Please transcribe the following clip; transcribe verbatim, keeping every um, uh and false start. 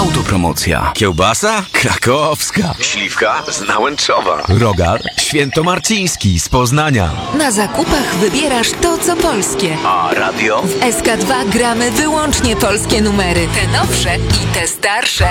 Autopromocja. Kiełbasa? Krakowska. Śliwka z Nałęczowa. Rogal świętomarciński z Poznania. Na zakupach wybierasz to, co polskie. A radio? W S K dwa gramy wyłącznie polskie numery. Te nowsze i te starsze.